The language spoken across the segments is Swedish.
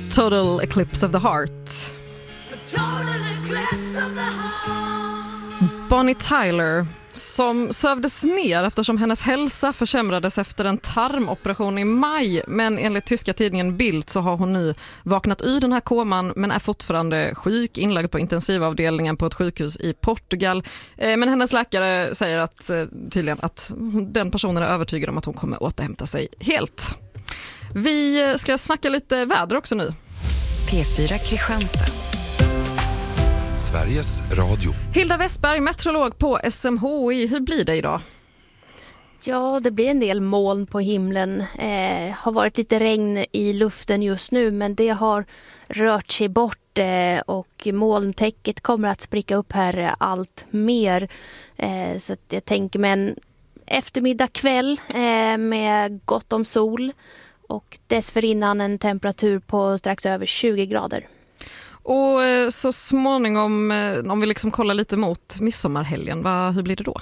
Total Eclipse of the Heart. Bonnie Tyler, som sövdes ner eftersom hennes hälsa försämrades efter en tarmoperation i maj. Men enligt tyska tidningen Bild så har hon nu vaknat ur den här koman men är fortfarande sjuk, inlagd på intensivavdelningen på ett sjukhus i Portugal. Men hennes läkare säger tydligen att den personen är övertygad om att hon kommer återhämta sig helt. Vi ska snacka lite väder också nu. P4 Kristianstad. Sveriges Radio. Hilda Westberg, meteorolog på SMHI. Hur blir det idag? Ja, det blir en del moln på himlen. Har varit lite regn i luften just nu, men det har rört sig bort och molntäcket kommer att spricka upp här allt mer. Så att jag tänker mig en eftermiddag kväll med gott om sol och dessförinnan en temperatur på strax över 20 grader. Och så småningom, om vi liksom kollar lite mot midsommarhelgen, hur blir det då?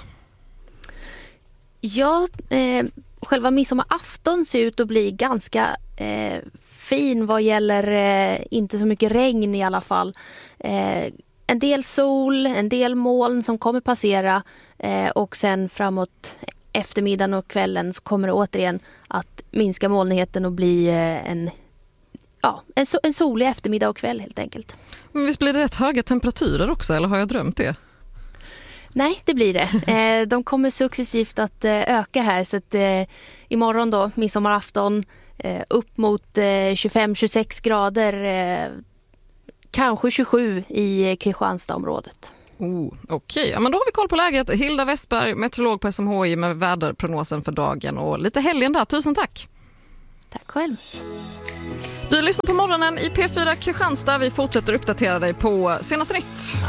Ja, själva midsommarafton ser ut att bli ganska fin vad gäller inte så mycket regn i alla fall. En del sol, en del moln som kommer passera och sen framåt eftermiddagen och kvällen så kommer det återigen att minska molnigheten och bli en solig eftermiddag och kväll helt enkelt. Men visst blir det rätt höga temperaturer också, eller har jag drömt det? Nej, det blir det. De kommer successivt att öka här, så att imorgon då, midsommarafton, upp mot 25-26 grader, kanske 27 i Kristianstadsområdet. Okej. Ja, men då har vi koll på läget. Hilda Westberg, meteorolog på SMHI med väderprognosen för dagen och lite helgen där. Tusen tack! Tack själv! Du lyssnar på morgonen i P4 Kristianstad. Vi fortsätter uppdatera dig på senaste nytt.